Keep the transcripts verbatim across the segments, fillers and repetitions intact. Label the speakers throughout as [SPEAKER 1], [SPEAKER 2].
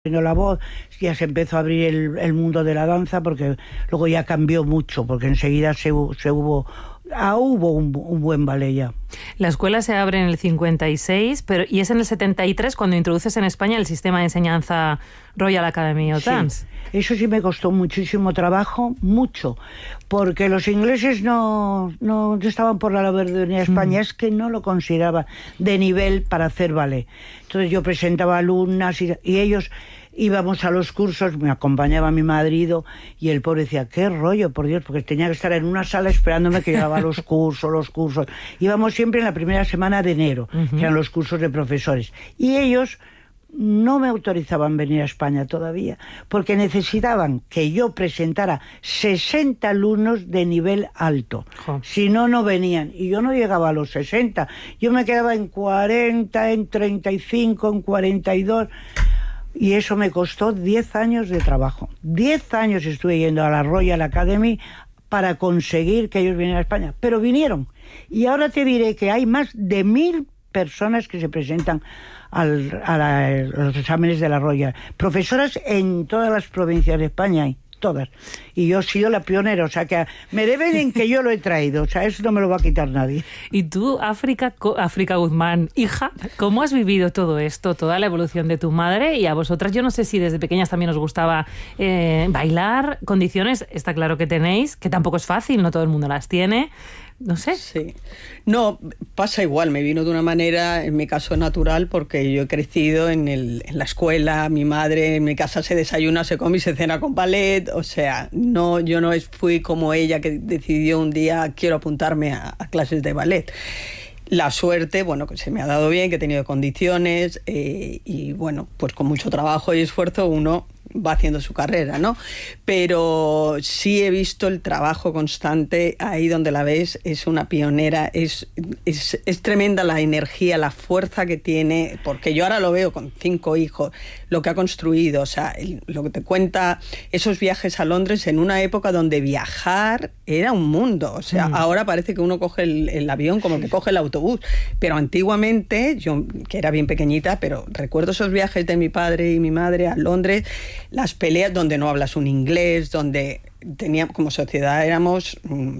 [SPEAKER 1] la voz, ya se empezó a abrir el, el mundo de la danza, porque luego ya cambió mucho, porque enseguida se, se hubo, ah, hubo un, un buen ballet ya.
[SPEAKER 2] La escuela se abre en el cincuenta y seis, pero y es en el setenta y tres cuando introduces en España el sistema de enseñanza Royal Academy of Dance.
[SPEAKER 1] Sí, eso sí me costó muchísimo trabajo, mucho, porque los ingleses no, no estaban por la labor de venir a España, mm. es que no lo consideraban de nivel para hacer ballet. Entonces yo presentaba alumnas y, y ellos íbamos a los cursos, me acompañaba mi marido y el pobre decía, qué rollo, por Dios, porque tenía que estar en una sala esperándome que llevaba los cursos, los cursos. Íbamos siempre en la primera semana de enero, uh-huh. que eran los cursos de profesores. Y ellos no me autorizaban venir a España todavía, porque necesitaban que yo presentara sesenta alumnos de nivel alto. Oh. Si no, no venían. Y yo no llegaba a los sesenta. Yo me quedaba en cuarenta, en treinta y cinco, en cuarenta y dos... Y eso me costó diez años de trabajo. diez años estuve yendo a la Royal Academy para conseguir que ellos vinieran a España. Pero vinieron. Y ahora te diré que hay más de mil personas que se presentan al, a, la, a los exámenes de la Royal. Profesoras en todas las provincias de España hay. Todas. Y yo he sido la pionera, o sea que me deben en que yo lo he traído, o sea, eso no me lo va a quitar nadie.
[SPEAKER 2] Y tú, África, África Guzmán, hija, ¿cómo has vivido todo esto, toda la evolución de tu madre? Y a vosotras, yo no sé si desde pequeñas también os gustaba eh, bailar, condiciones, está claro que tenéis, que tampoco es fácil, no todo el mundo las tiene. No sé.
[SPEAKER 3] Sí. No, pasa igual, me vino de una manera, en mi caso natural, porque yo he crecido en, el, en la escuela, mi madre en mi casa se desayuna, se come y se cena con ballet, o sea, no, yo no fui como ella que decidió un día quiero apuntarme a, a clases de ballet. La suerte, bueno, que se me ha dado bien, que he tenido condiciones eh, y bueno, pues con mucho trabajo y esfuerzo uno va haciendo su carrera, ¿no? Pero sí he visto el trabajo constante, ahí donde la ves, es una pionera, es, es, es tremenda la energía, la fuerza que tiene, porque yo ahora lo veo con cinco hijos, lo que ha construido, o sea, el, lo que te cuenta, esos viajes a Londres en una época donde viajar era un mundo, o sea, mm. ahora parece que uno coge el, el avión como el que coge el autobús, pero antiguamente, yo que era bien pequeñita, pero recuerdo esos viajes de mi padre y mi madre a Londres, las peleas donde no hablas un inglés, donde teníamos, como sociedad éramos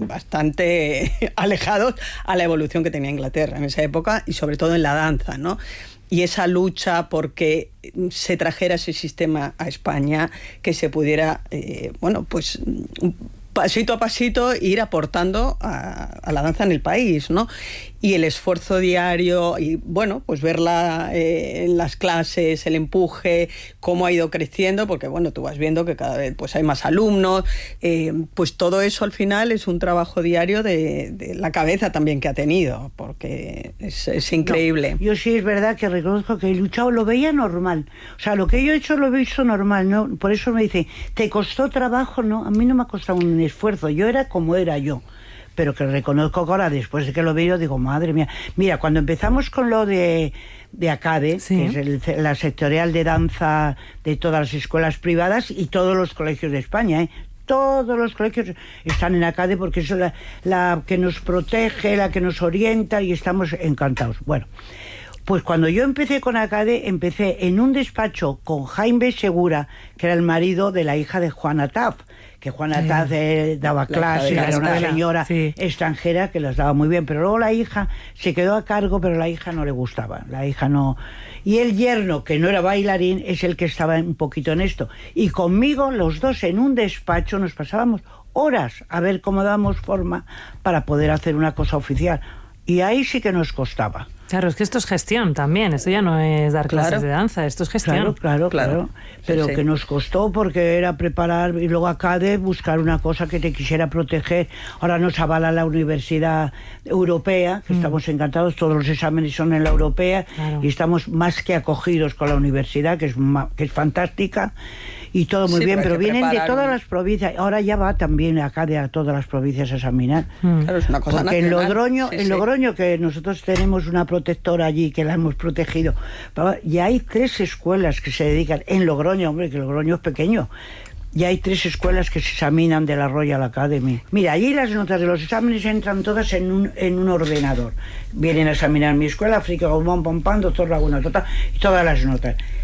[SPEAKER 3] bastante alejados a la evolución que tenía Inglaterra en esa época y sobre todo en la danza, ¿no? Y esa lucha porque se trajera ese sistema a España, que se pudiera, eh, bueno, pues pasito a pasito ir aportando a, a la danza en el país, ¿no? Y el esfuerzo diario y, bueno, pues verla eh, en las clases, el empuje, cómo ha ido creciendo, porque, bueno, tú vas viendo que cada vez pues hay más alumnos, eh, pues todo eso al final es un trabajo diario de, de la cabeza también que ha tenido, porque es, es increíble.
[SPEAKER 1] No, yo sí es verdad que reconozco que he luchado, lo veía normal, o sea, lo que yo he hecho lo he visto normal, ¿no? Por eso me dice, ¿te costó trabajo? No, a mí no me ha costado un esfuerzo, yo era como era yo. Pero que reconozco que ahora, después de que lo veo, digo, madre mía. Mira, cuando empezamos con lo de, de ACADE, sí. que es el, la sectorial de danza de todas las escuelas privadas y todos los colegios de España, ¿eh? Todos los colegios están en ACADE porque es la, la que nos protege, la que nos orienta y estamos encantados. Bueno, pues cuando yo empecé con ACADE, empecé en un despacho con Jaime Segura, que era el marido de la hija de Juana Taf, que Juana sí. Taf eh, daba clases, era una señora sí. extranjera que las daba muy bien, pero luego la hija se quedó a cargo, pero la hija no le gustaba, la hija no... Y el yerno, que no era bailarín, es el que estaba un poquito en esto. Y conmigo, los dos en un despacho, nos pasábamos horas a ver cómo dábamos forma para poder hacer una cosa oficial. Y ahí sí que nos costaba.
[SPEAKER 2] Claro, es que esto es gestión también, esto ya no es dar clases claro. de danza, esto es gestión.
[SPEAKER 1] Claro, claro, claro. claro. Pero sí, sí. que nos costó porque era preparar y luego acá de buscar una cosa que te quisiera proteger. Ahora nos avala la Universidad Europea, que mm. estamos encantados, todos los exámenes son en la Europea claro. y estamos más que acogidos con la universidad, que es, que es fantástica. Y todo muy sí, bien, pero, pero vienen de todas un... las provincias. Ahora ya va también acá de a todas las provincias a examinar.
[SPEAKER 3] Mm. Claro, es una cosa
[SPEAKER 1] Porque
[SPEAKER 3] nacional.
[SPEAKER 1] en Logroño,
[SPEAKER 3] sí,
[SPEAKER 1] en
[SPEAKER 3] sí.
[SPEAKER 1] Logroño, que nosotros tenemos una protectora allí, que la hemos protegido, ya hay tres escuelas que se dedican, en Logroño, hombre, que Logroño es pequeño, ya hay tres escuelas que se examinan de la Royal Academy. Mira, allí las notas de los exámenes entran todas en un, en un ordenador. Vienen a examinar mi escuela, África Guzmán, Pompán, Doctor Laguna, total, y todas las notas.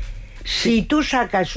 [SPEAKER 1] Si tú sacas